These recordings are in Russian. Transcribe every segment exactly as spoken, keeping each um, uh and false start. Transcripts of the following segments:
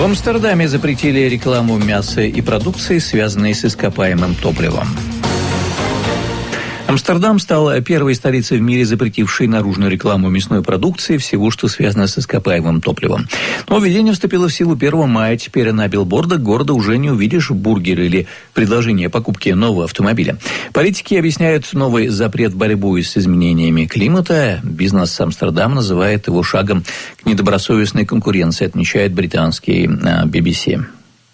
В Амстердаме запретили рекламу мяса и продукции, связанной с ископаемым топливом. Амстердам стал первой столицей в мире, запретившей наружную рекламу мясной продукции, всего, что связано с ископаемым топливом. Нововведение вступило в силу первого мая. Теперь на билбордах города уже не увидишь бургер или предложение покупки нового автомобиля. Политики объясняют новый запрет борьбой с изменениями климата. Бизнес Амстердама называет его шагом к недобросовестной конкуренции, отмечает британский би би си.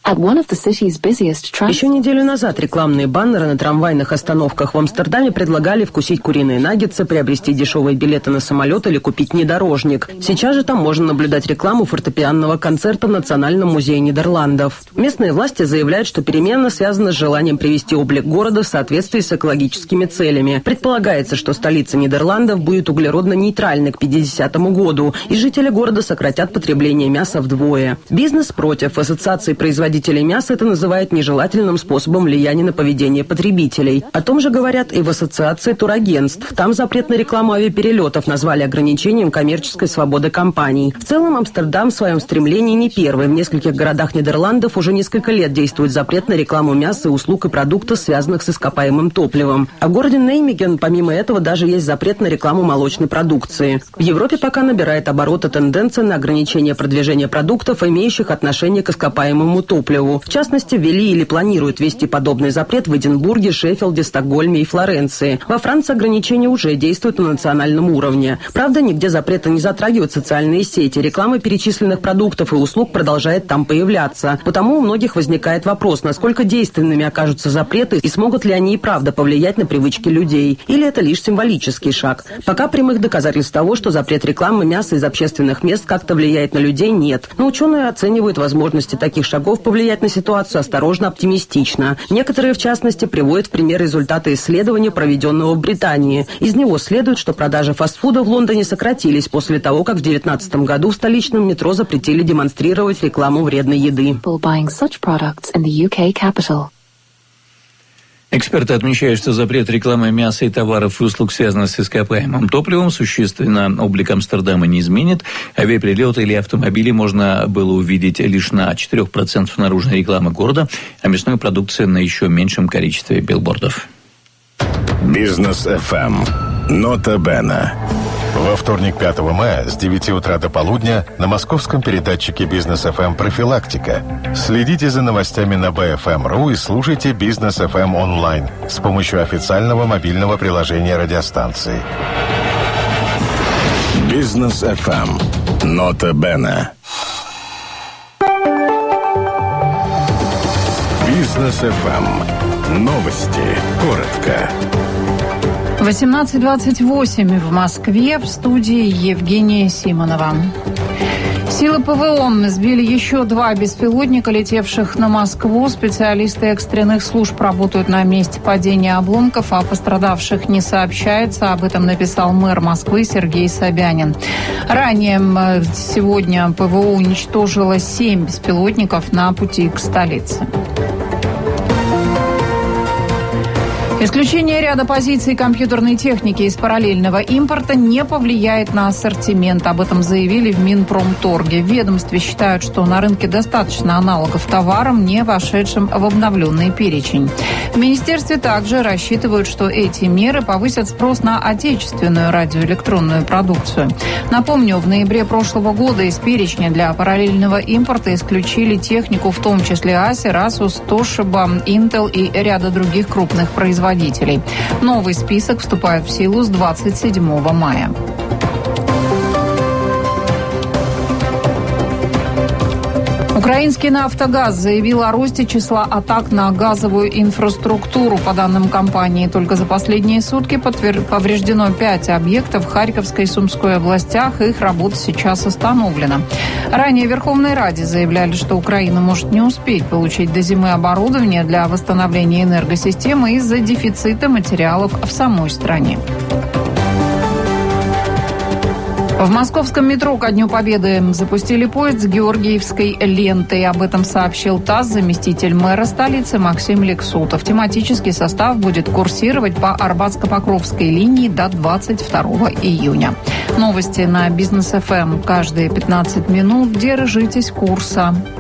Еще неделю назад рекламные баннеры на трамвайных остановках в Амстердаме предлагали вкусить куриные наггетсы, приобрести дешевые билеты на самолет или купить внедорожник. Сейчас же там можно наблюдать рекламу фортепианного концерта в Национальном музее Нидерландов. Местные власти заявляют, что перемена связана с желанием привести облик города в соответствии с экологическими целями. Предполагается, что столица Нидерландов будет углеродно-нейтральной к пятидесятому году, и жители города сократят потребление мяса вдвое. Бизнес против. В ассоциации производителей мяса это называют нежелательным способом влияния на поведение потребителей. О том же говорят и в ассоциации турагентств. Там запрет на рекламу авиаперелетов назвали ограничением коммерческой свободы компаний. В целом Амстердам в своем стремлении не первый. В нескольких городах Нидерландов уже несколько лет действует запрет на рекламу мяса, услуг и продуктов, связанных с ископаемым топливом. А в городе Неймеген, помимо этого, даже есть запрет на рекламу молочной продукции. В Европе пока набирает обороты тенденция на ограничение продвижения продуктов, имеющих отношение к ископаемому топливу. В частности, ввели или планируют ввести подобный запрет в Эдинбурге, Шеффилде, Стокгольме и Флоренции. Во Франции ограничения уже действуют на национальном уровне. Правда, нигде запрета не затрагивают социальные сети. Реклама перечисленных продуктов и услуг продолжает там появляться. Потому у многих возникает вопрос, насколько действенными окажутся запреты и смогут ли они и правда повлиять на привычки людей. Или это лишь символический шаг. Пока прямых доказательств того, что запрет рекламы мяса из общественных мест как-то влияет на людей, нет. Но ученые оценивают возможности таких шагов повлиять на ситуацию осторожно, оптимистично. Некоторые, в частности, приводят в пример результаты исследования, проведенного в Британии. Из него следует, что продажи фастфуда в Лондоне сократились после того, как в две тысячи девятнадцатом году в столичном метро запретили демонстрировать рекламу вредной еды. Эксперты отмечают, что запрет рекламы мяса и товаров и услуг, связанных с ископаемым топливом, существенно облик Амстердама не изменит. Авиаперелеты или автомобили можно было увидеть лишь на четыре процента наружной рекламы города, а мясную продукцию на еще меньшем количестве билбордов. Бизнес эф эм. Нота Бена. Во вторник, пятого мая, с девяти утра до полудня на московском передатчике Бизнес эф эм «Профилактика». Следите за новостями на би эф эм точка ру и слушайте Бизнес эф эм онлайн с помощью официального мобильного приложения радиостанции. Бизнес эф эм. Нота Бена. Бизнес эф эм. Новости. Коротко. восемнадцать двадцать восемь в Москве, в студии Евгения Симонова. Силы ПВО сбили еще два беспилотника, летевших на Москву. Специалисты экстренных служб работают на месте падения обломков, а пострадавших не сообщается. Об этом написал мэр Москвы Сергей Собянин. Ранее сегодня ПВО уничтожило семь беспилотников на пути к столице. Исключение ряда позиций компьютерной техники из параллельного импорта не повлияет на ассортимент. Об этом заявили в Минпромторге. В ведомстве считают, что на рынке достаточно аналогов товарам, не вошедшим в обновленный перечень. В министерстве также рассчитывают, что эти меры повысят спрос на отечественную радиоэлектронную продукцию. Напомню, в ноябре прошлого года из перечня для параллельного импорта исключили технику, в том числе Acer, Asus, Toshiba, Intel и ряда других крупных производителей. Новый список вступает в силу с двадцать седьмого мая. Украинский «Нафтогаз» заявил о росте числа атак на газовую инфраструктуру. По данным компании, только за последние сутки повреждено пять объектов в Харьковской и Сумской областях. Их работа сейчас остановлена. Ранее в Верховной Раде заявляли, что Украина может не успеть получить до зимы оборудование для восстановления энергосистемы из-за дефицита материалов в самой стране. В московском метро ко Дню Победы запустили поезд с георгиевской лентой. Об этом сообщил ТАСС заместитель мэра столицы Максим Лексутов. Тематический состав будет курсировать по Арбатско-Покровской линии до двадцать второго июня. Новости на Бизнес эф эм каждые пятнадцать минут. Держитесь курса.